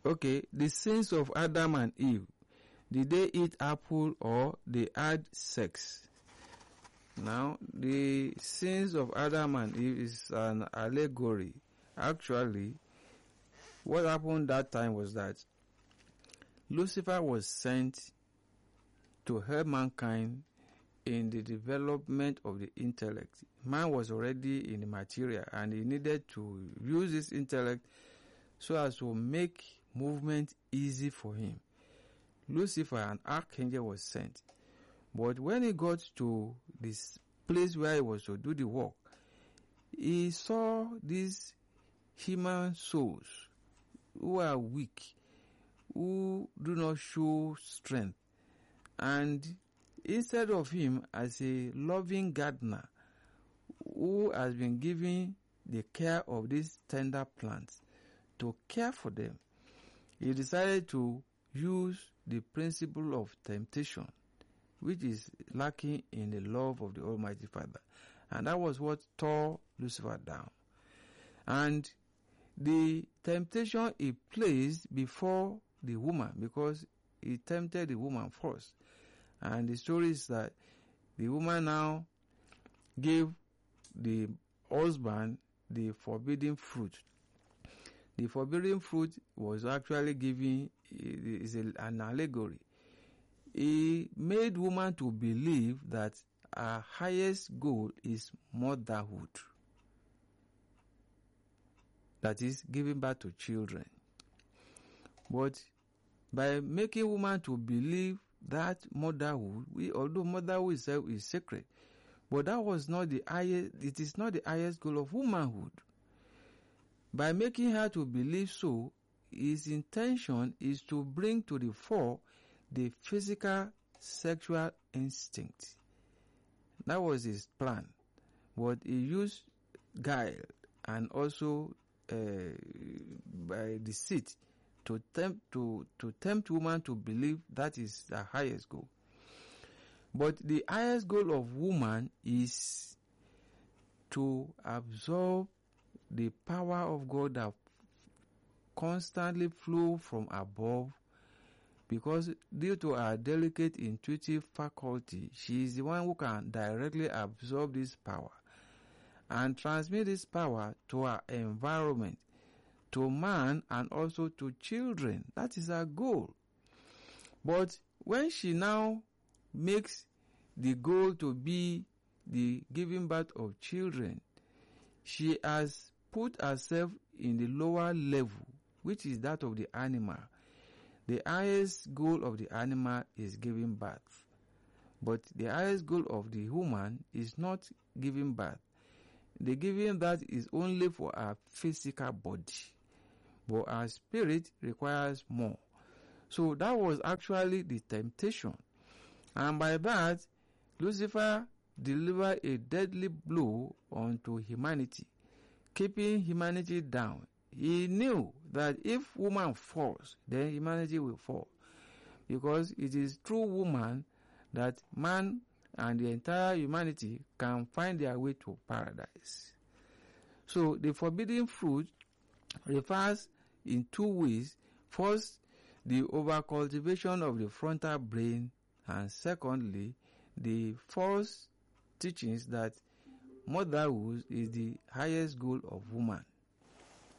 Okay, the sins of Adam and Eve. Did they eat apple or they had sex? Now, the sins of Adam and Eve is an allegory. Actually, what happened that time was that Lucifer was sent to help mankind in the development of the intellect. Man was already in the material and he needed to use his intellect so as to make movement easy for him. Lucifer, an archangel, was sent. But when he got to this place where he was to do the work, he saw these human souls who are weak, who do not show strength. And instead of him as a loving gardener who has been given the care of these tender plants to care for them, he decided to use the principle of temptation, which is lacking in the love of the Almighty Father. And that was what tore Lucifer down. And the temptation he placed before the woman, because he tempted the woman first. And the story is that the woman now gave the husband the forbidden fruit. The forbidden fruit was actually given, is an allegory. He made woman to believe that her highest goal is motherhood. That is, giving birth to children. But by making woman to believe that motherhood, although motherhood itself is sacred, but that was not the highest, it is not the highest goal of womanhood. By making her to believe so, his intention is to bring to the fore the physical sexual instinct. That was his plan. But he used guile and also by deceit to tempt woman to believe that is the highest goal. But the highest goal of woman is to absorb the power of God that constantly flow from above, because due to her delicate intuitive faculty, she is the one who can directly absorb this power and transmit this power to her environment, to man and also to children. That is her goal. But when she now makes the goal to be the giving birth of children, she has put herself in the lower level, which is that of the animal. The highest goal of the animal is giving birth. But the highest goal of the human is not giving birth. The giving birth is only for our physical body. But our spirit requires more. So that was actually the temptation. And by that, Lucifer delivered a deadly blow unto humanity, keeping humanity down. He knew that if woman falls, then humanity will fall. Because it is through woman that man and the entire humanity can find their way to paradise. So the forbidden fruit refers in two ways. First, the overcultivation of the frontal brain, and secondly, the false teachings that motherhood is the highest goal of woman.